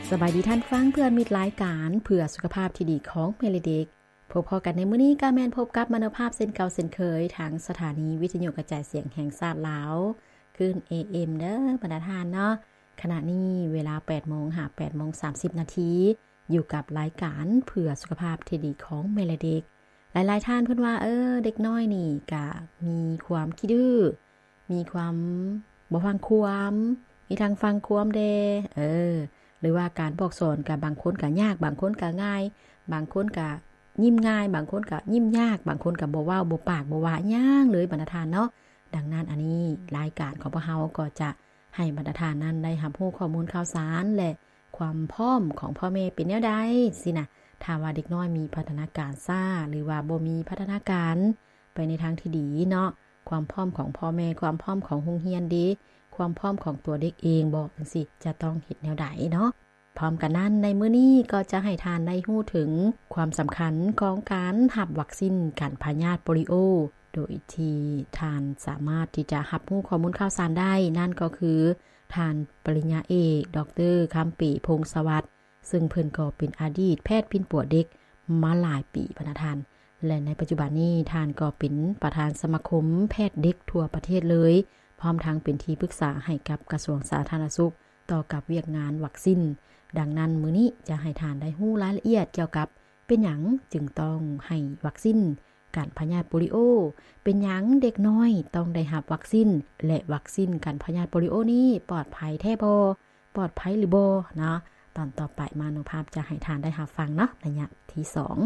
สบายดีท่านฟังเพื่อนมิตรรายการเพื่อสุขภาพที่ดีของเมลเด็กพบพอกันในมื้อนี้ก็แม่นพบกับมโนภาพเส้นเก่าเส้นเคยทางสถานีวิทยุกระจายเสียงแห่งชาติลาวคลื่น AM เด้อบรรดาท่านเนาะขณะนี้เวลา 8:30 นาทีอยู่กับรายการเพื่อสุขภาพที่ดีของเมลเด็กหลายๆท่านเพิ่นว่าเด็กน้อยนี่ก็มีความขี้ดื้อมีความบ่ฟังความมีทางฟังความเด้หรือว่าการบอกสอนกับบางคนก็ยากบางคนก็ง่ายบางคนก็ยิ้มง่ายบางคนก็ยิ้มยากบางคนก็บ่เว้าบ่ปากบ่ว่าหยังเลยบรรดาท่านเนาะดังนั้นอันนี้รายการของพวกเราก็จะให้บรรดาท่านนั้นได้รับรู้ข้อมูลข่าวสารและความพร้อมของพ่อแม่เป็นแนวใดสินะถ้าว่าเด็กน้อยมีพัฒนาการช้าหรือว่าบ่มีพัฒนาการไปในทางที่ดีเนาะความพร้อมของพ่อแม่ความพร้อมของโรงเรียนดีความพร้อมของตัวเด็กเองบอกจังซี่จะต้องเฮ็ดแนวใดเนาะพร้อมกันนั้นในมื้อนี้ก็จะให้ทานได้รู้ถึงความสำคัญของการรับวัคซีนกันพยาธิโปลิโอโดยที่ทานสามารถที่จะรับรู้ข้อมูลข่าวสารได้นั่นก็คือทานปริญญาเอกดร.คำปีพงษ์สวัสดิ์ซึ่งเพิ่นก็เป็นอดีตแพทย์พินปัวเด็กมาหลายปีพะนะท่านและในปัจจุบันนี้ทานก็เป็นประธานสมาคมแพทย์เด็กทั่วประเทศเลยพร้อมทั้งเป็นที่ปรึกษาให้กับกระทรวงสาธารณสุขต่อกับเวียกงานวัคซีนดังนั้นมื้อนี้จะให้ทานได้รู้รายละเอียดเกี่ยวกับเป็นหยังจึงต้องให้วัคซีนกันพยาธิโปลิโอเป็นหยังเด็กน้อยต้องได้รับวัคซีนและวัคซีนกันพยาธิโปลิโอนี้ปลอดภัยแท้บ่ปลอดภัยหรือบ่เนาะตอนต่อไปมานุภาพจะให้ทานได้รับฟังเนาะระยะที่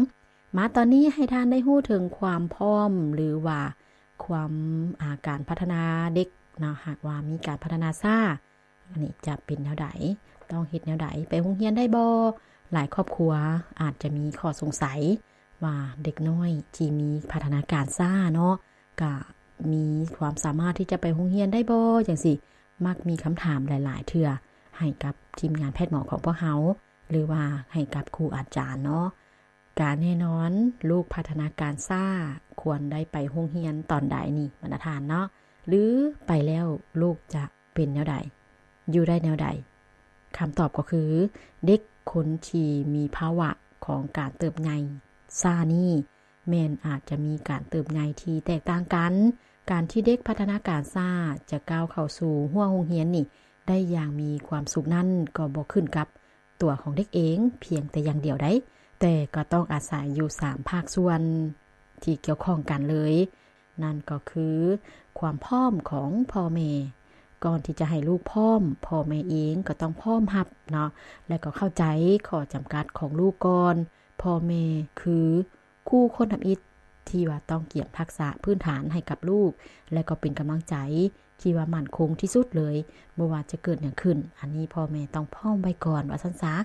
2มาตอนนี้ให้ทานได้รู้ถึงความพร้อมหรือว่าความการพัฒนาเด็กเนาะหากว่ามีการพัฒนาช้าอันนี้จะเป็นแนวใดต้องเฮ็ดแนวใดไปโรงเรียนได้บ่หลายครอบครัวอาจจะมีข้อสงสัยว่าเด็กน้อยที่มีพัฒนาการช้าเนาะก็มีความสามารถที่จะไปโรงเรียนได้บ่จังซี่มักมีคำถามหลายๆเทื่อให้กับทีมงานแพทย์หมอของพวกเฮาหรือว่าให้กับครูอาจารย์เนาะการแน่นอนลูกพัฒนาการช้าควรได้ไปโรงเรียนตอนใดนี่บรรดาท่านเนาะหรือไปแล้วลูกจะเป็นแนวใดอยู่ได้แนวใดคำตอบก็คือเด็กคนที่มีภาวะของการเติบใหญ่ช้านี่แม่นอาจจะมีการเติบใหญ่ที่แตกต่างกันการที่เด็กพัฒนาการช้าจะก้าวเข้าสู่ห้วงโรงเรียนนี่ได้อย่างมีความสุขนั่นก็บ่ขึ้นกับตัวของเด็กเองเพียงแต่อย่างเดียวได้แต่ก็ต้องอาศัยอยู่3ภาคส่วนที่เกี่ยวข้องกันเลยนั่นก็คือความพร้อมของพ่อแม่ก่อนที่จะให้ลูกพร้อมพ่อแม่เองก็ต้องพร้อมรับเนาะและก็เข้าใจข้อจำกัดของลูกก่อนพ่อแม่คือคู่คนทำอิฐที่ว่าต้องเกี่ยมทักษะพื้นฐานให้กับลูกและก็เป็นกำลังใจที่ว่ามั่นคงที่สุดเลยบ่ว่าจะเกิดหยังขึ้นอันนี้พ่อแม่ต้องพร้อมไว้ก่อนว่าซั่นซะ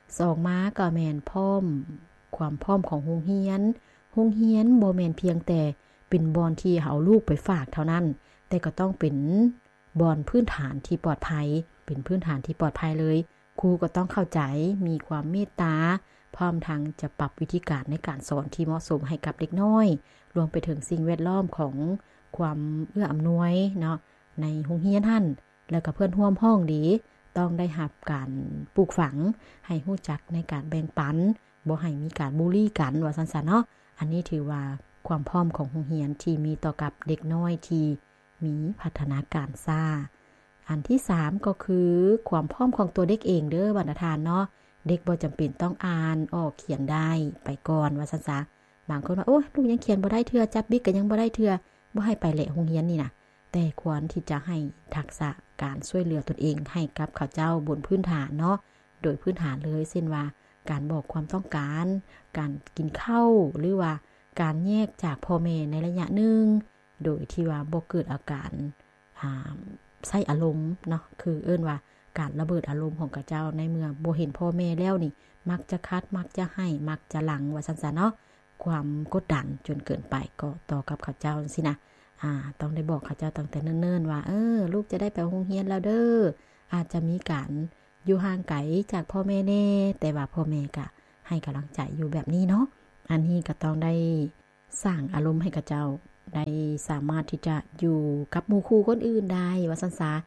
2มาก็แม่นพร้อมความพร้อมของโรงเรียนบ่แม่นเพียงแต่เป็นบอนที่เอาลูกไปฝากเท่านั้นแต่ก็ต้องเป็นบอนพื้นฐานที่ปลอดภัยเป็นพื้นฐานที่ปลอดภัยเลยครูก็ต้องเข้าใจมีความเมตตาพร้อมทั้งจะปรับวิธีการในการสอนที่เหมาะสมให้กับเด็กน้อยรวมไปถึงสิ่งแวดล้อมของความเอื้ออำนวยเนาะในโรงเรียนหั่นแล้วก็เพื่อนร่วมห้องดีต้องได้รับการปลูกฝังให้รู้จักในการแบ่งปันบ่ให้มีการบูลลี่กันว่าซั่นๆเนาะอันนี้ถือว่าความพร้อมของโรงเรียนที่มีต่อกับเด็กน้อยที่มีพัฒนาการช้าอันที่3ก็คือความพร้อมของตัวเด็กเองเด้อบรรดาท่านเนาะเด็กบ่จำเป็นต้องอ่านออกเขียนได้ไปก่อนว่าซั่นซะบางคนว่าโอ๊ยลูกยังเขียนบ่ได้เทื่อจับบิ๊กก็ยังบ่ได้เทื่อบ่ให้ไปแหละโรงเรียนนี่น่ะแต่ควรที่จะให้ทักษะการช่วยเหลือตนเองให้กับเขาเจ้าบนพื้นฐานเนาะโดยพื้นฐานเลยเช่นว่าการบอกความต้องการการกินข้าวหรือว่าการแยกจากพ่อแม่ในระยะหนึ่งโดยที่ว่าบ่เกิดอาการใส่อารมณ์เนาะคือเอิ้นว่าการระเบิดอารมณ์ของเขาเจ้าในเมื่อบ่เห็นพ่อแม่แล้วนี่มักจะคัดมักจะให้มักจะหลังว่าซั่นๆเนาะความกดดันจนเกินไปก็ต่อกับเขาเจ้าจังซี่นะต้องได้บอกเขาเจ้าตั้งแต่เนิ่นๆว่าลูกจะได้ไปโรงเรียนแล้วเด้ออาจจะมีการอยู่ห่างไกลจากพ่อแม่แน่แต่ว่าพ่อแม่ก็ให้กำลังใจอยู่แบบนี้เนาะอันนี้ก็ต้องได้สร้างอารมณ์ให้กับเจ้าได้สามารถที่จะอยู่กับหมู่คู่คนอื่นได้ว่าซั่นซะ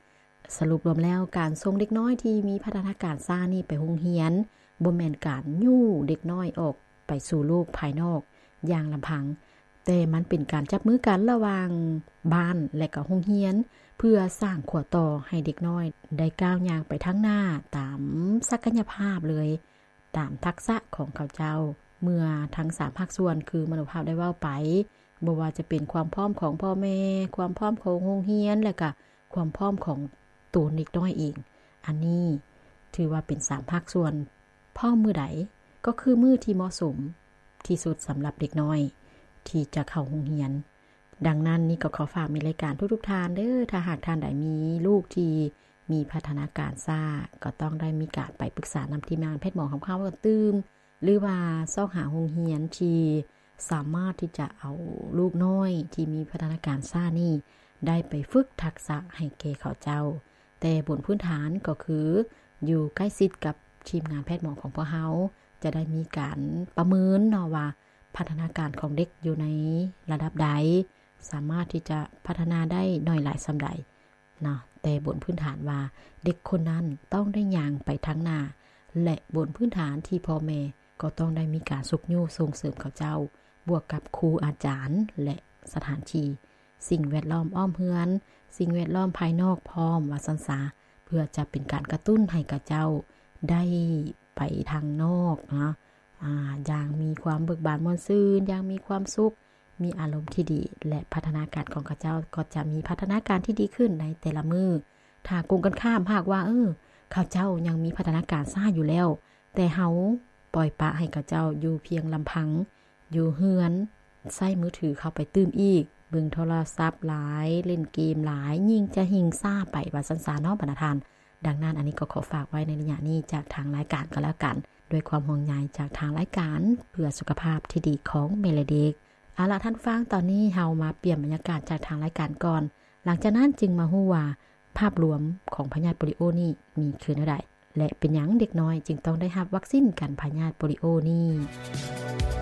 สรุปรวมแล้วการส่งเด็กน้อยที่มีพัฒนาการช้านี่ไปโรงเรียนบ่แม่นการยู่เด็กน้อยออกไปสู่โลกภายนอกอย่างลำพังแต่มันเป็นการจับมือกันระหว่างบ้านและก็โรงเรียนเพื่อสร้างขวดต่อให้เด็กน้อยได้ก้าวย่างไปข้างหน้าตามศักยภาพเลยตามทักษะของเขาเจ้าเมื่อทั้ง3ภาคส่วนคือมนุษยภาพได้เว้าไปบ่ว่าจะเป็นความพร้อมของพ่อแม่ความพร้อมของโรงเรียนและก็ความพร้อมของตัวเด็กน้อยเองอันนี้ถือว่าเป็น3ภาคส่วนพร้อมมื้อใดก็คือมื้อที่เหมาะสมที่สุดสำหรับเด็กน้อยที่จะเข้าโรงเรียนดังนั้นนี่ก็ขอฝากมีรายการทุกๆท่านเด้อถ้าหากท่านใดมีลูกที่มีพัฒนาการช้าก็ต้องได้มีการไปปรึกษานำทีมงานแพทย์หมอของเขาว่าตื้มหรือว่าซอกหาโรงเรียนที่สามารถที่จะเอาลูกน้อยที่มีพัฒนาการช้านี่ได้ไปฝึกทักษะให้แก่เขาเจ้าแต่บนพื้นฐานก็คืออยู่ใกล้ชิดกับทีมงานแพทย์หมอของพวกเราจะได้มีการประเมินเนาะว่าพัฒนาการของเด็กอยู่ในระดับใดสามารถที่จะพัฒนาได้น้อยหลายส่ำใดเนาะแต่บนพื้นฐานว่าเด็กคนนั้นต้องได้ย่างไปทางหน้าและบนพื้นฐานที่พ่อแม่ก็ต้องได้มีการสุขยู่ส่งเสริมเขาเจ้าบวกกับครูอาจารย์และสถานที่สิ่งแวดล้อมอ้อมเฮือนสิ่งแวดล้อมภายนอกพร้อมว่าซั่นซะเพื่อจะเป็นการกระตุ้นให้กับเจ้าได้ไปทางนอกนะอย่างมีความเบิกบานม่วนซื่นอย่างมีความสุขมีอารมณ์ที่ดีและพัฒนาการของเขาเจ้าก็จะมีพัฒนาการที่ดีขึ้นในแต่ละมื้อถ้ากงกันข้ามหากว่าเขาเจ้ายังมีพัฒนาการช้าอยู่แล้วแต่เฮาปล่อยปะให้เขาเจ้าอยู่เพียงลำพังอยู่เฮือนใช้มือถือเข้าไปตื้มอีกเบิ่งโทรศัพท์หลายเล่นเกมหลายยิ่งจะหิงซ่าไปว่าซั่นซะเนาะบรรดาท่านดังนั้นอันนี้ก็ขอฝากไว้ในระยะนี้จากทางรายการก็แล้วกันด้วยความห่วงใยจากทางรายการเพื่อสุขภาพที่ดีของเมลเด็กเอาล่ะท่านฟังตอนนี้เฮามาเปลี่ยนบรรยากาศจากทางรายการก่อนหลังจากนั้นจึงมาฮู้ว่าภาพรวมของพยาธิโปลิโอนี่มีคือเท่าใดและเป็นหยังเด็กน้อยจึงต้องได้รับวัคซีนกันพยาธิโปลิโอนี่